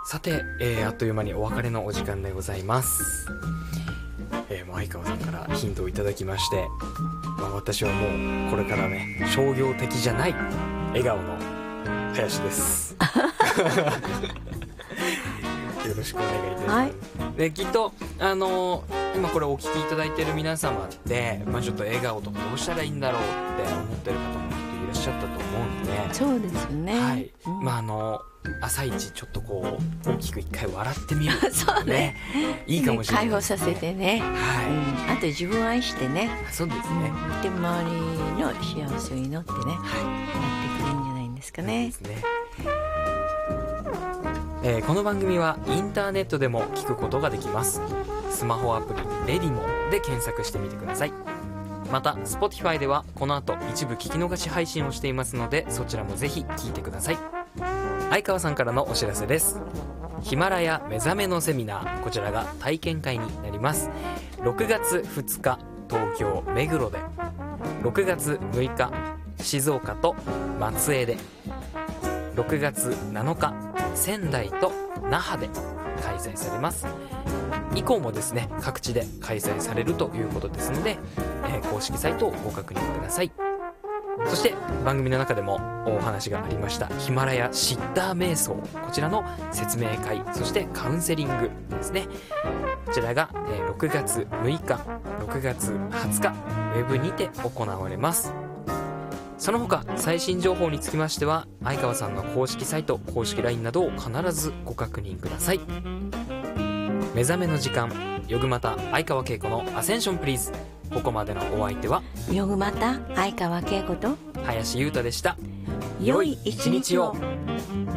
さて、あっという間にお別れのお時間でございます。もう相川さんからヒントをいただきまして、私はもうこれからね、商業的じゃない笑顔の林ですよろしくお願いいたします、はい、できっと今これお聞きいただいている皆様って、ちょっと笑顔とかどうしたらいいんだろうって思ってる方もきっといらっしゃったと思うんで、 そうですよね、 はい、朝一ちょっとこう大きく一回笑ってみるそうね、 いいかもしれない、 解放させてね、はい、あと自分を愛してね、 そうですね、 で周りの幸せを祈ってね、やってくるんじゃないんですかね。 そうですね。この番組はインターネットでも聞くことができます。スマホアプリレディモで検索してみてください。また Spotify ではこの後一部聞き逃し配信をしていますので、そちらもぜひ聞いてください。相川さんからのお知らせです。ヒマラヤ目覚めのセミナー、こちらが体験会になります。6月2日東京目黒で、6月6日静岡と松江で、6月7日仙台と那覇で開催されます。以降もですね、各地で開催されるということですので、公式サイトをご確認ください。そして番組の中でもお話がありましたヒマラヤシッター瞑想、こちらの説明会、そしてカウンセリングですね、こちらが6月6日6月20日ウェブにて行われます。その他最新情報につきましては相川さんの公式サイト、公式 LINE などを必ずご確認ください。目覚めの時間、よぐまた相川恵子のアセンションプリーズ。ここまでのお相手はよぐまた相川恵子と林優太でした。 良い一日を。